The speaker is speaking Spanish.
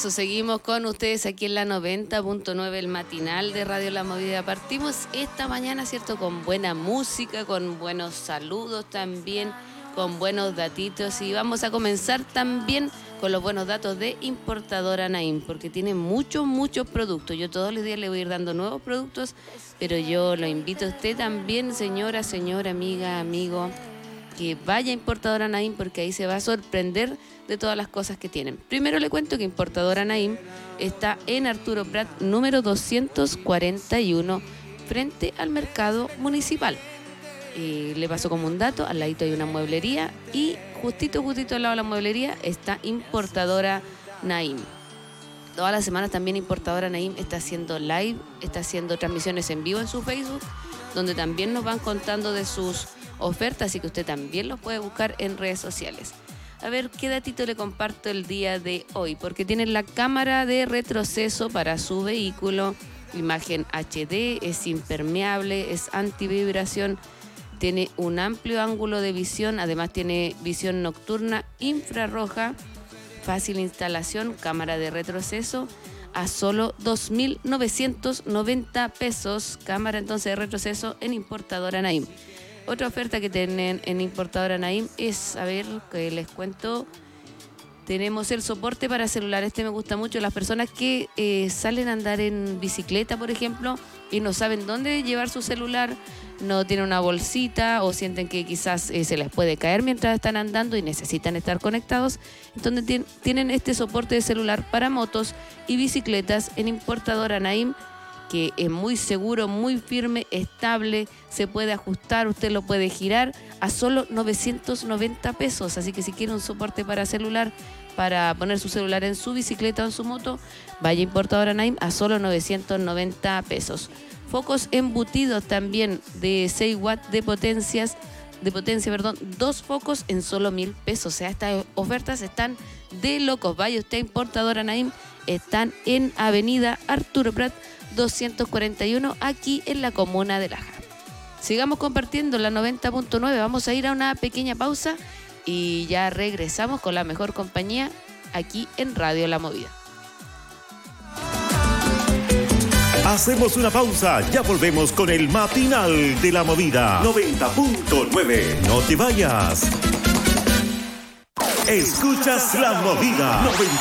Eso, seguimos con ustedes aquí en la 90.9, el matinal de Radio La Movida. Partimos esta mañana, ¿cierto? Con buena música, con buenos saludos también, con buenos datitos. Y vamos a comenzar también con los buenos datos de Importadora Naim, porque tiene muchos productos. Yo todos los días le voy a ir dando nuevos productos, pero yo lo invito a usted también, señora, amiga, amigo, que vaya a Importadora Naim, porque ahí se va a sorprender de todas las cosas que tienen. Primero le cuento que Importadora Naim está en Arturo Prat, número 241, frente al mercado municipal. Le paso como un dato, al ladito hay una mueblería y justito al lado de la mueblería está Importadora Naim. Todas las semanas también Importadora Naim está haciendo live, está haciendo transmisiones en vivo en su Facebook, donde también nos van contando de sus ofertas, así que usted también los puede buscar en redes sociales. A ver, ¿qué datito le comparto el día de hoy? Porque tienen la cámara de retroceso para su vehículo, imagen HD, es impermeable, es antivibración, tiene un amplio ángulo de visión, además tiene visión nocturna infrarroja, fácil instalación, cámara de retroceso, a solo 2.990 pesos, cámara entonces de retroceso en Importadora Naim. Otra oferta que tienen en Importadora Naim es, a ver, que les cuento, tenemos el soporte para celular. Este me gusta mucho. Las personas que salen a andar en bicicleta, por ejemplo, y no saben dónde llevar su celular, no tienen una bolsita o sienten que quizás se les puede caer mientras están andando y necesitan estar conectados, entonces tienen este soporte de celular para motos y bicicletas en Importadora Naim, que es muy seguro, muy firme, estable, se puede ajustar, usted lo puede girar a solo 990 pesos. Así que si quiere un soporte para celular, para poner su celular en su bicicleta o en su moto, vaya a Importadora Naim a solo 990 pesos. Focos embutidos también de 6 watts de potencia, 2 focos en solo 1.000 pesos. O sea, estas ofertas están de locos. Vaya usted a Importadora Naim, están en Avenida Arturo Prat 241, aquí en la comuna de Laja. Sigamos compartiendo la 90.9, vamos a ir a una pequeña pausa y ya regresamos con la mejor compañía aquí en Radio La Movida. Hacemos una pausa, ya volvemos con el matinal de La Movida 90.9. No te vayas. Escuchas La Movida